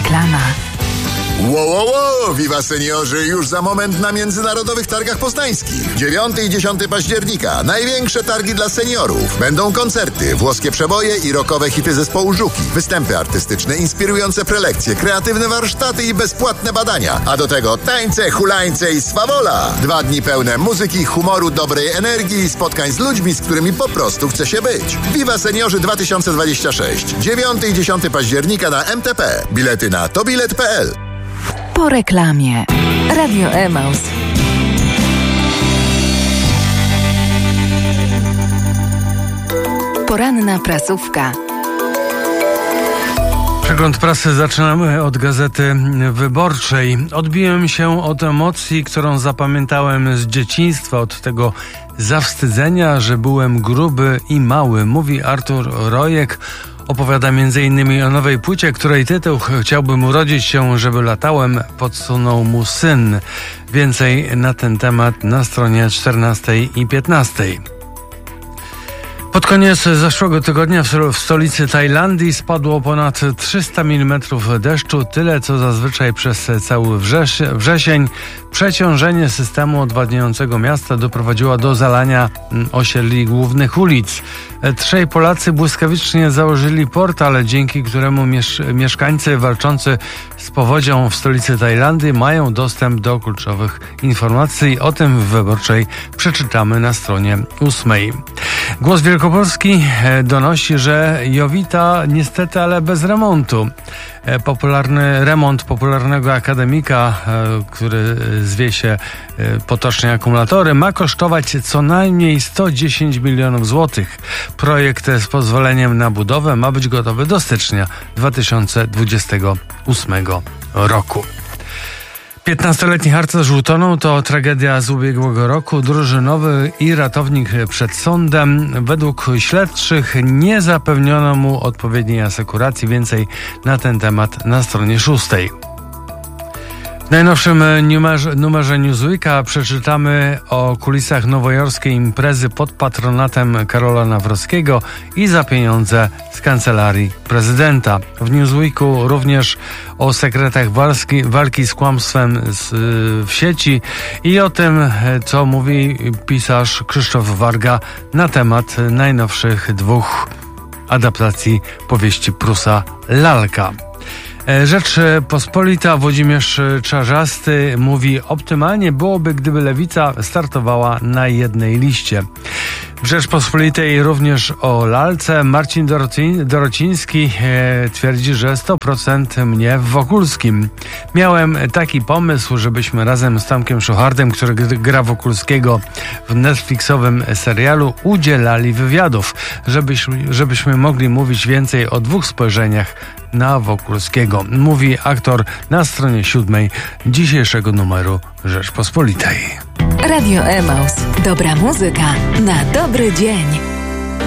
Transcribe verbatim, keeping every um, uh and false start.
Reklama. Wow, wow, wow! Viva Seniorzy już za moment na Międzynarodowych Targach Poznańskich. dziewiątego i dziesiątego października. Największe targi dla seniorów. Będą koncerty, włoskie przeboje i rockowe hity zespołu Żuki. Występy artystyczne, inspirujące prelekcje, kreatywne warsztaty i bezpłatne badania. A do tego tańce, hulańce i swawola. Dwa dni pełne muzyki, humoru, dobrej energii i spotkań z ludźmi, z którymi po prostu chce się być. Viva Seniorzy dwa tysiące dwadzieścia sześć. dziewiątego i dziesiątego października na M T P. Bilety na tobilet kropka p l. Po reklamie. Radio Emaus. Poranna prasówka. Przegląd prasy zaczynamy od Gazety Wyborczej. Odbiłem się od emocji, którą zapamiętałem z dzieciństwa, od tego zawstydzenia, że byłem gruby i mały, mówi Artur Rojek. Opowiada między innymi o nowej płycie, której tytuł Chciałbym urodzić się, żeby latałem, podsunął mu syn. Więcej na ten temat na stronie czternastej i piętnastej. Pod koniec zeszłego tygodnia w stolicy Tajlandii spadło ponad trzysta milimetrów deszczu, tyle co zazwyczaj przez cały wrzesień. Przeciążenie systemu odwadniającego miasta doprowadziło do zalania osiedli głównych ulic. Trzej Polacy błyskawicznie założyli portal, dzięki któremu miesz- mieszkańcy walczący z powodzią w stolicy Tajlandii mają dostęp do kluczowych informacji. O tym w Wyborczej przeczytamy na stronie ósmej. Głos Wielkopolski donosi, że Jowita niestety, ale bez remontu. Popularny remont popularnego akademika, który zwie się potocznie akumulatory, ma kosztować co najmniej sto dziesięć milionów złotych. Projekt z pozwoleniem na budowę ma być gotowy do stycznia dwa tysiące dwudziestego ósmego roku. piętnastoletni harcerz utonął, to tragedia z ubiegłego roku. Drużynowy i ratownik przed sądem. Według śledczych nie zapewniono mu odpowiedniej asekuracji. Więcej na ten temat na stronie szóstej. W najnowszym numerze, numerze Newsweeka przeczytamy o kulisach nowojorskiej imprezy pod patronatem Karola Nawrockiego i za pieniądze z kancelarii prezydenta. W Newsweeku również o sekretach walki, walki z kłamstwem z, w sieci i o tym, co mówi pisarz Krzysztof Warga na temat najnowszych dwóch adaptacji powieści Prusa Lalka. Rzeczpospolita, Włodzimierz Czarzasty mówi: optymalnie byłoby, gdyby Lewica startowała na jednej liście. W Rzeczpospolitej również o lalce. Marcin Dorocin, Dorociński e, twierdzi, że sto procent mnie w Wokulskim. Miałem taki pomysł, żebyśmy razem z Tomkiem Szuchardem, który gra Wokulskiego w Netflixowym serialu, udzielali wywiadów, żebyśmy, żebyśmy mogli mówić więcej o dwóch spojrzeniach na Wokulskiego. Mówi aktor na stronie siódmej dzisiejszego numeru Rzeczpospolitej. Radio Emaus. Dobra muzyka na dobry dzień.